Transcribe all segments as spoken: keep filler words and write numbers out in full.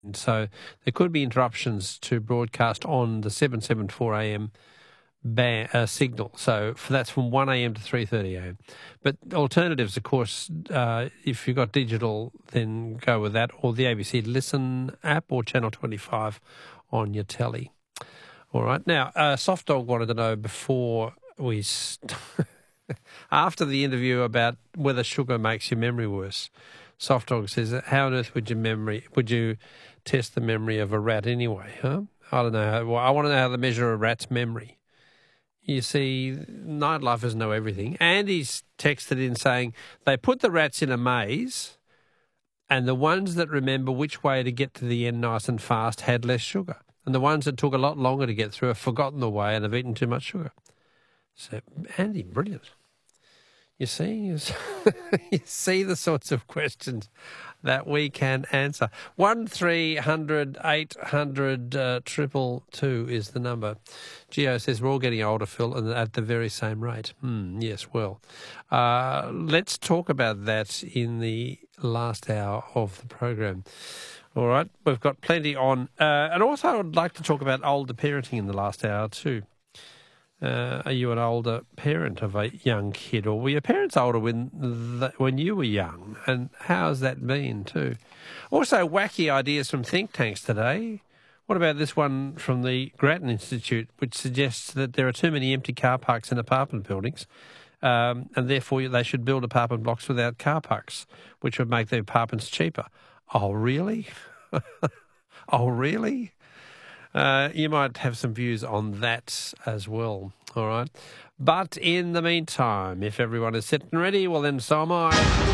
So there could be interruptions to broadcast on the seven seventy-four a m ban, uh, signal. So for, that's from one a m to three thirty a m. But alternatives, of course, uh, if you've got digital, then go with that, or the A B C Listen app or Channel twenty-five on your telly. All right. Now, uh, Soft Dog wanted to know before we... St- after the interview about whether sugar makes your memory worse, Soft Dog says, how on earth would your memory, would you test the memory of a rat anyway, huh? I don't know. How, well, I want to know how to measure a rat's memory. You see, nightlifers know everything. Andy's texted in saying they put the rats in a maze and the ones that remember which way to get to the end nice and fast had less sugar. And the ones that took a lot longer to get through have forgotten the way and have eaten too much sugar. So, Andy, brilliant. You see, you see the sorts of questions that we can answer. One three hundred eight hundred uh, triple two is the number. Geo says we're all getting older, Phil, and at the very same rate. Hmm, yes, well, uh, let's talk about that in the last hour of the program. All right, we've got plenty on, uh, and also I would like to talk about older parenting in the last hour too. Uh, are you an older parent of a young kid, or were your parents older when the, when you were young? And how's that been too? Also, wacky ideas from think tanks today. What about this one from the Grattan Institute, which suggests that there are too many empty car parks in apartment buildings, um, and therefore they should build apartment blocks without car parks, which would make the apartments cheaper. Oh, really? oh, really? Uh, you might have some views on that as well, all right? But in the meantime, if everyone is set and ready, well then so am I.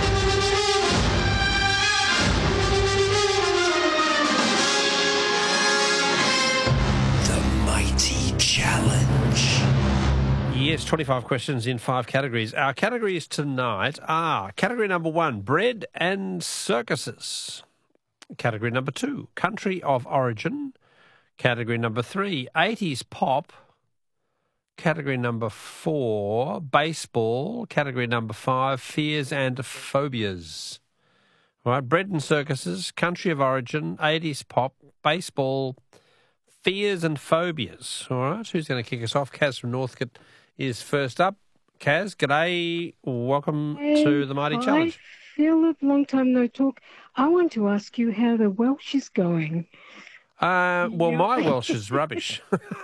The Mighty Challenge. Yes, twenty-five questions in five categories. Our categories tonight are category number one, bread and circuses. Category number two, country of origin. Category number three, eighties pop. Category number four, baseball. Category number five, fears and phobias. All right, bread and circuses, country of origin, eighties pop, baseball, fears and phobias. All right, who's going to kick us off? Kaz from Northcote is first up. Kaz, g'day. Welcome Hey, to the Mighty hi, Challenge. Philip, long time no talk. I want to ask you how the Welsh is going. Uh, well, Yeah. my Welsh is rubbish.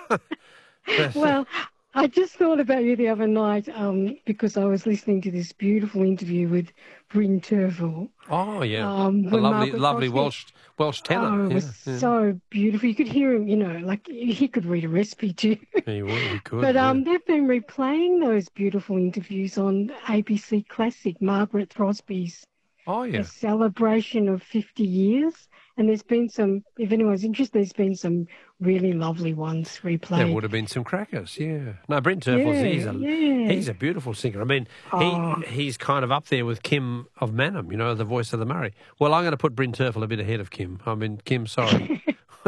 Well, I just thought about you the other night um, because I was listening to this beautiful interview with Bryn Terfel. Oh, yeah. Um, a when lovely, Margaret lovely Crosby- Welsh Welsh tenor. Oh, it yeah, was yeah. so beautiful. You could hear him, you know, like he could read a recipe too. He would, he could. But yeah. um, they've been replaying those beautiful interviews on A B C Classic, Margaret Crosby's oh, yeah. a celebration of fifty years. And there's been some, if anyone's interested, there's been some really lovely ones replayed. There would have been some crackers, yeah. No, Brent Terfel, Yeah, he's, a, yeah. he's a beautiful singer. I mean, Oh. he he's kind of up there with Kim of Manham, you know, the voice of the Murray. Well, I'm going to put Brent Terfel a bit ahead of Kim. I mean, Kim, sorry.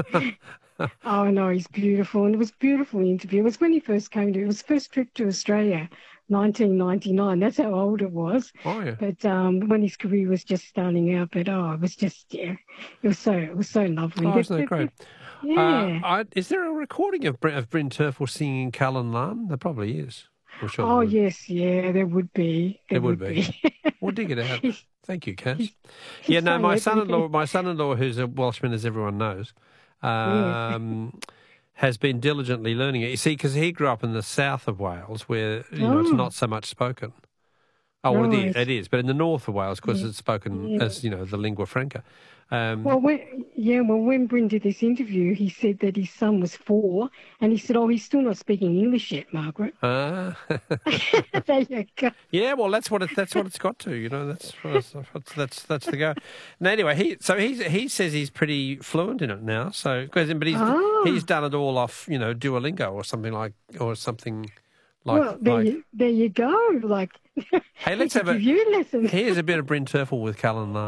Oh, no, he's beautiful. And it was a beautiful interview. It was when he first came to, it was first trip to Australia, nineteen ninety-nine. That's how old it was. Oh, yeah. But um, when his career was just starting out, but oh, it was just, yeah, it was so, it was so lovely. Oh, isn't that great? Yeah. Uh, I, is there a recording of Brent, of Brent Terfel singing Cullen Lan? There probably is. I'm sure Oh, there would. yes, yeah, there would be. There would be. We'll dig it out. He's- Thank you, Kaz. he's Yeah, no, saying my son-in-law, everything. my son-in-law, who's a Welshman, as everyone knows, um, has been diligently learning it. You see, because he grew up in the south of Wales, where you know it's Oh. not so much spoken. Oh, well, it is, Right. it is, but in the north of Wales, of course, Yeah. it's spoken Yeah. as you know the lingua franca. Um, Well, when, yeah, well, when Bryn did this interview, he said that his son was four, and he said, oh, he's still not speaking English yet, Margaret. uh, There you go. yeah, well, that's what it, that's what it's got to. You know, that's that's that's that's the go. And anyway, he so he he says he's pretty fluent in it now. So, 'cause- but he's Ah. he's done it all off, you know, Duolingo or something like or something like. Well, there, like you, there you go. Like, hey, let's he have could a give you lessons. here's a bit of Bryn Terfel with Cullen Lan.